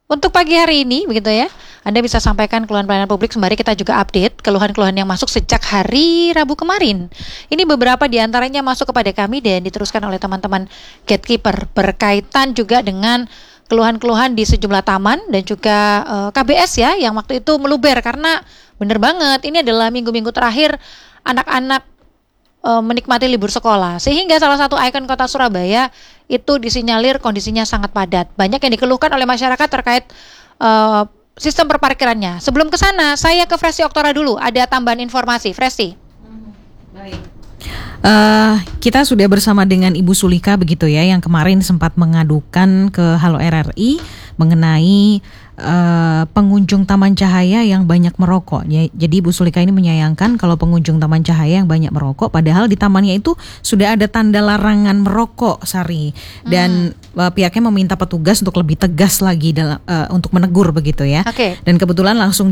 Untuk pagi hari ini begitu ya, Anda bisa sampaikan keluhan pelayanan publik sembari kita juga update keluhan-keluhan yang masuk sejak hari Rabu kemarin. Ini beberapa diantaranya masuk kepada kami dan diteruskan oleh teman-teman Gatekeeper berkaitan juga dengan keluhan-keluhan di sejumlah taman dan juga KBS ya yang waktu itu meluber karena bener banget ini adalah minggu-minggu terakhir anak-anak menikmati libur sekolah sehingga salah satu ikon kota Surabaya itu disinyalir kondisinya sangat padat. Banyak yang dikeluhkan oleh masyarakat terkait sistem perparkirannya. Sebelum ke sana, saya ke Fresti Oktora dulu. Ada tambahan informasi, Fresti. Baik. Kita sudah bersama dengan Ibu Sulika begitu ya, yang kemarin sempat mengadukan ke Halo RRI mengenai pengunjung Taman Cahaya yang banyak merokok. Jadi Bu Sulika ini menyayangkan kalau pengunjung Taman Cahaya yang banyak merokok, padahal di tamannya itu sudah ada tanda larangan merokok, Sari. Dan pihaknya meminta petugas untuk lebih tegas lagi untuk menegur begitu ya. Okay. Dan kebetulan langsung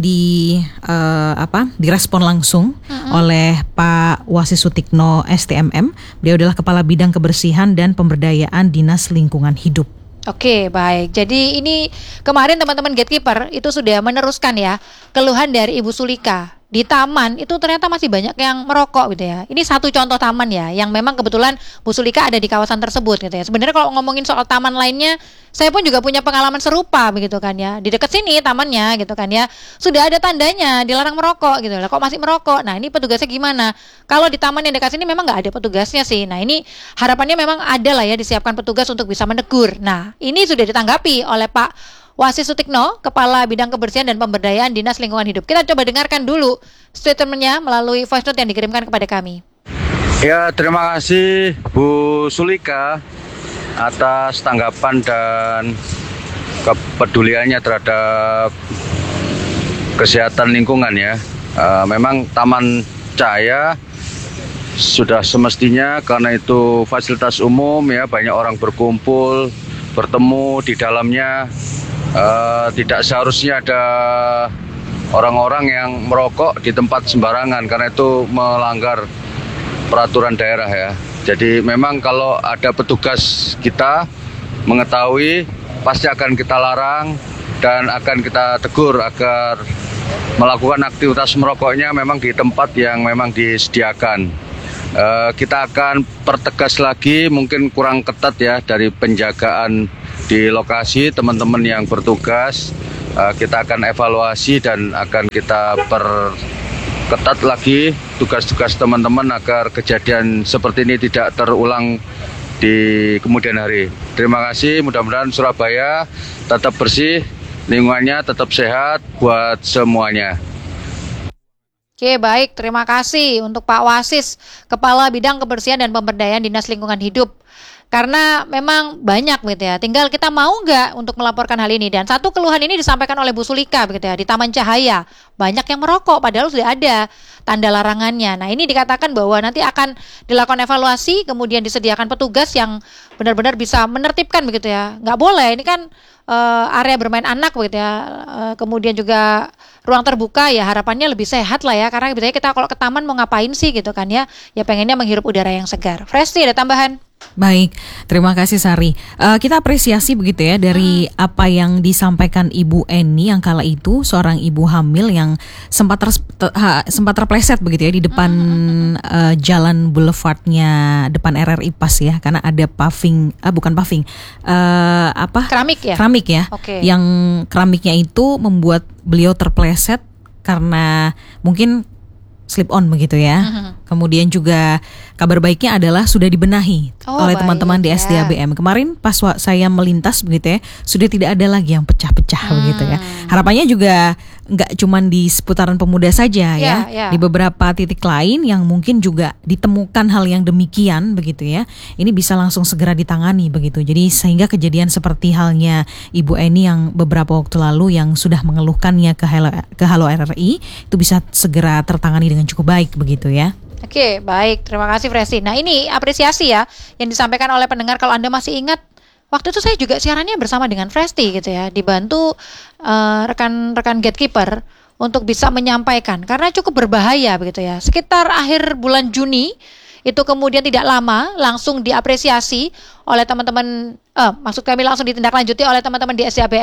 direspon langsung oleh Pak Wasis Sutikno STMM. Beliau adalah Kepala Bidang Kebersihan dan Pemberdayaan Dinas Lingkungan Hidup. Oke, baik. Jadi ini kemarin teman-teman Gatekeeper itu sudah meneruskan ya keluhan dari Ibu Sulika. Di taman itu ternyata masih banyak yang merokok gitu ya. Ini satu contoh taman ya, yang memang kebetulan Bu Sulika ada di kawasan tersebut gitu ya. Sebenarnya kalau ngomongin soal taman lainnya, saya pun juga punya pengalaman serupa begitu kan ya. Di dekat sini tamannya gitu kan ya, sudah ada tandanya dilarang merokok gitu lah. Kok masih merokok? Nah ini petugasnya gimana? Kalau di taman yang dekat sini memang nggak ada petugasnya sih. Nah ini harapannya memang ada lah ya disiapkan petugas untuk bisa menegur. Nah ini sudah ditanggapi oleh Pak Wasis Sutikno, Kepala Bidang Kebersihan dan Pemberdayaan Dinas Lingkungan Hidup. Kita coba dengarkan dulu statementnya melalui voice note yang dikirimkan kepada kami. Ya, terima kasih Bu Sulika atas tanggapan dan kepeduliannya terhadap kesehatan lingkungan ya. Memang Taman Cahaya sudah semestinya karena itu fasilitas umum ya, banyak orang berkumpul, bertemu di dalamnya. Tidak seharusnya ada orang-orang yang merokok di tempat sembarangan karena itu melanggar peraturan daerah ya. Jadi memang kalau ada petugas kita mengetahui pasti akan kita larang dan akan kita tegur agar melakukan aktivitas merokoknya memang di tempat yang memang disediakan. Kita akan pertegas lagi, mungkin kurang ketat ya dari penjagaan di lokasi teman-teman yang bertugas. Kita akan evaluasi dan akan kita perketat lagi tugas-tugas teman-teman agar kejadian seperti ini tidak terulang di kemudian hari. Terima kasih, mudah-mudahan Surabaya tetap bersih, lingkungannya tetap sehat buat semuanya. Oke, baik. Terima kasih untuk Pak Wasis, Kepala Bidang Kebersihan dan Pemberdayaan Dinas Lingkungan Hidup. Karena memang banyak gitu ya, tinggal kita mau nggak untuk melaporkan hal ini. Dan satu keluhan ini disampaikan oleh Bu Sulika begitu ya, di Taman Cahaya banyak yang merokok padahal sudah ada tanda larangannya. Nah ini dikatakan bahwa nanti akan dilakukan evaluasi, kemudian disediakan petugas yang benar-benar bisa menertibkan begitu ya. Nggak boleh, ini kan area bermain anak begitu ya, kemudian juga ruang terbuka ya, harapannya lebih sehat lah ya, karena biasanya kita kalau ke taman mau ngapain sih gitu kan ya, ya pengennya menghirup udara yang segar. Fresti, ada tambahan? Baik, terima kasih Sari. Kita apresiasi begitu ya dari apa yang disampaikan Ibu Eni yang kala itu seorang ibu hamil yang sempat terpleset begitu ya di depan jalan boulevardnya depan RRI Pas ya, karena ada keramik ya, Okay. Yang keramiknya itu membuat beliau terpleset karena mungkin slip on begitu ya. Kemudian juga kabar baiknya adalah sudah dibenahi oleh teman-teman di SDABM. Kemarin pas saya melintas begitu ya, sudah tidak ada lagi yang pecah-pecah begitu ya. Harapannya juga nggak cuma di seputaran Pemuda saja ya. Di beberapa titik lain yang mungkin juga ditemukan hal yang demikian begitu ya. Ini bisa langsung segera ditangani begitu. Jadi sehingga kejadian seperti halnya Ibu Eni yang beberapa waktu lalu yang sudah mengeluhkannya ke Halo RRI itu bisa segera tertangani dengan cukup baik begitu ya. Oke, baik. Terima kasih Fresti. Nah ini apresiasi ya yang disampaikan oleh pendengar. Kalau Anda masih ingat, waktu itu saya juga siarannya bersama dengan Fresti gitu ya, dibantu rekan-rekan Gatekeeper untuk bisa menyampaikan karena cukup berbahaya begitu ya. Sekitar akhir bulan Juni itu kemudian tidak lama langsung diapresiasi oleh teman-teman, maksud kami langsung ditindaklanjuti oleh teman-teman di SDABM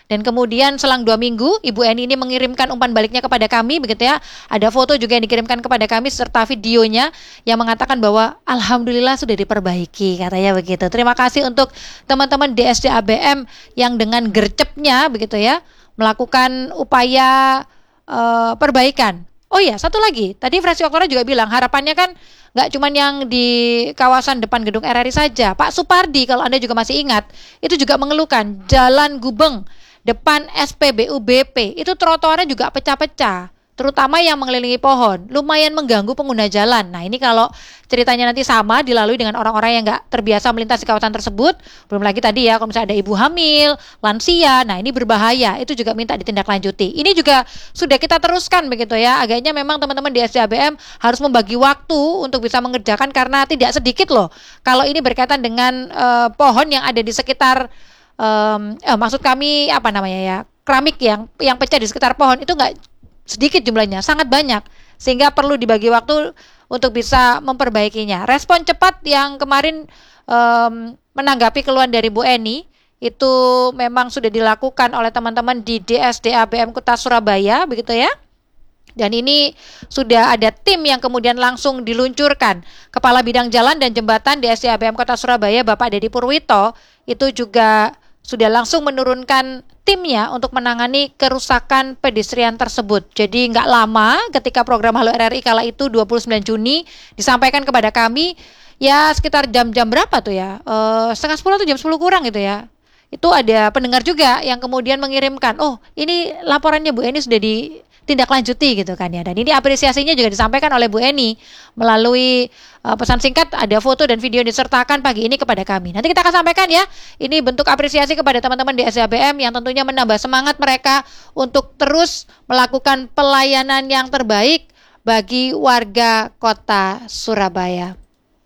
Dan kemudian selang 2 minggu Ibu Eni ini mengirimkan umpan baliknya kepada kami begitu ya. Ada foto juga yang dikirimkan kepada kami serta videonya yang mengatakan bahwa alhamdulillah sudah diperbaiki, katanya begitu. Terima kasih untuk teman-teman di SD ABM yang dengan gercepnya begitu ya melakukan upaya perbaikan. Oh iya, satu lagi. Tadi fraksi Oktora juga bilang harapannya kan nggak cuma yang di kawasan depan gedung RRI saja. Pak Supardi, kalau Anda juga masih ingat, itu juga mengeluhkan Jalan Gubeng depan SPBU BP itu trotoarnya juga pecah-pecah, terutama yang mengelilingi pohon, lumayan mengganggu pengguna jalan. Nah ini kalau ceritanya nanti sama dilalui dengan orang-orang yang nggak terbiasa melintasi kawasan tersebut, belum lagi tadi ya kalau misalnya ada ibu hamil, lansia, nah ini berbahaya, itu juga minta ditindaklanjuti. Ini juga sudah kita teruskan begitu ya, agaknya memang teman-teman di SDABM harus membagi waktu untuk bisa mengerjakan karena tidak sedikit loh. Kalau ini berkaitan dengan pohon yang ada di sekitar, maksud kami apa namanya ya, keramik yang pecah di sekitar pohon itu nggak sedikit jumlahnya, sangat banyak, sehingga perlu dibagi waktu untuk bisa memperbaikinya. Respon cepat yang kemarin menanggapi keluhan dari Bu Eni itu memang sudah dilakukan oleh teman-teman di DSD ABM Kota Surabaya begitu ya. Dan ini sudah ada tim yang kemudian langsung diluncurkan. Kepala Bidang Jalan dan Jembatan DSD ABM Kota Surabaya Bapak Dedi Purwito itu juga sudah langsung menurunkan timnya untuk menangani kerusakan pedestrian tersebut. Jadi nggak lama ketika program Halo RRI kala itu 29 Juni disampaikan kepada kami, ya sekitar jam-jam berapa tuh ya, 9:30 atau jam 10 kurang gitu ya. Itu ada pendengar juga yang kemudian mengirimkan, oh ini laporannya Bu Eni sudah ditindaklanjuti gitu kan ya. Dan ini apresiasinya juga disampaikan oleh Bu Eni melalui pesan singkat, ada foto dan video yang disertakan pagi ini kepada kami. Nanti kita akan sampaikan ya. Ini bentuk apresiasi kepada teman-teman di SDABM yang tentunya menambah semangat mereka untuk terus melakukan pelayanan yang terbaik bagi warga Kota Surabaya.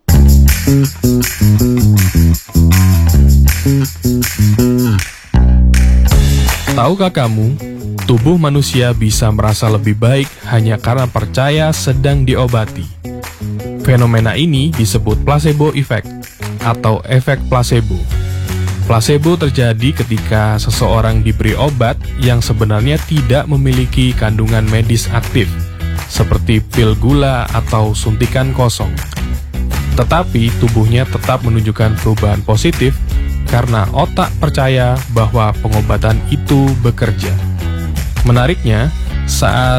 Tahukah kamu, tubuh manusia bisa merasa lebih baik hanya karena percaya sedang diobati. Fenomena ini disebut placebo effect atau efek placebo. Placebo terjadi ketika seseorang diberi obat yang sebenarnya tidak memiliki kandungan medis aktif, seperti pil gula atau suntikan kosong. Tetapi tubuhnya tetap menunjukkan perubahan positif karena otak percaya bahwa pengobatan itu bekerja. Menariknya, saat